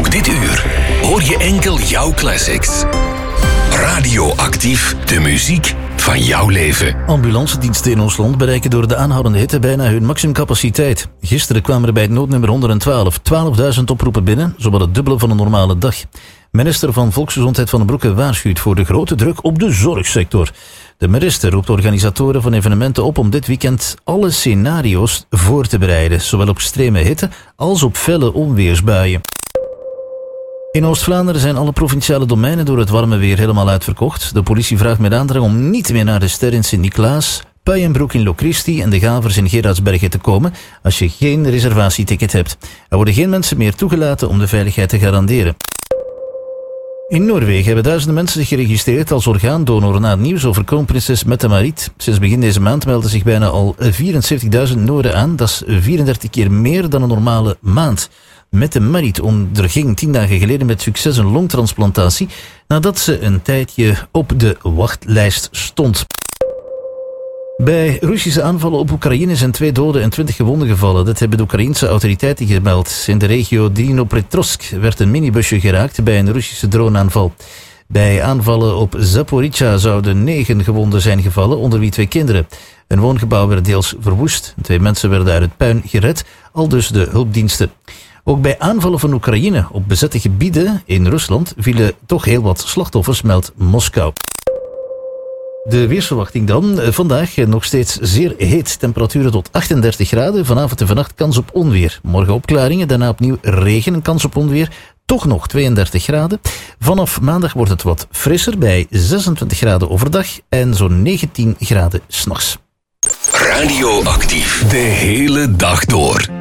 Ook dit uur hoor je enkel jouw classics. Radioactief, de muziek van jouw leven. Ambulancediensten in ons land bereiken door de aanhoudende hitte bijna hun maximumcapaciteit. Gisteren kwamen er bij het noodnummer 112 12.000 oproepen binnen, zowat het dubbele van een normale dag. Minister van Volksgezondheid Van den Broeke waarschuwt voor de grote druk op de zorgsector. De minister roept organisatoren van evenementen op om dit weekend alle scenario's voor te bereiden, zowel op extreme hitte als op felle onweersbuien. In Oost-Vlaanderen zijn alle provinciale domeinen door het warme weer helemaal uitverkocht. De politie vraagt met aandrang om niet meer naar de Ster in Sint-Niklaas, Puijenbroek in Locristi en de Gavers in Gerardsbergen te komen als je geen reservatieticket hebt. Er worden geen mensen meer toegelaten om de veiligheid te garanderen. In Noorwegen hebben duizenden mensen zich geregistreerd als orgaandonor na het nieuws over kroonprinses Mette-Marit. Sinds begin deze maand melden zich bijna al 74.000 Nooren aan. Dat is 34 keer meer dan een normale maand. Mette-Marit onderging 10 dagen geleden met succes een longtransplantatie nadat ze een tijdje op de wachtlijst stond. Bij Russische aanvallen op Oekraïne zijn 2 doden en 20 gewonden gevallen. Dat hebben de Oekraïense autoriteiten gemeld. In de regio Dnipropetrovsk werd een minibusje geraakt bij een Russische droneaanval. Bij aanvallen op Zaporizhzhia zouden 9 gewonden zijn gevallen, onder wie 2 kinderen. Een woongebouw werd deels verwoest. 2 mensen werden uit het puin gered, aldus de hulpdiensten. Ook bij aanvallen van Oekraïne op bezette gebieden in Rusland vielen toch heel wat slachtoffers, meldt Moskou. De weersverwachting dan. Vandaag nog steeds zeer heet. Temperaturen tot 38 graden. Vanavond en vannacht kans op onweer. Morgen opklaringen, daarna opnieuw regen en kans op onweer. Toch nog 32 graden. Vanaf maandag wordt het wat frisser bij 26 graden overdag en zo'n 19 graden 's nachts. Radioactief, de hele dag door.